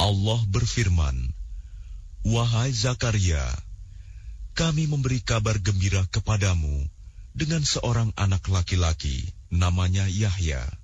Allah berfirman, "Wahai Zakaria, kami memberi kabar gembira kepadamu dengan seorang anak laki-laki, namanya Yahya.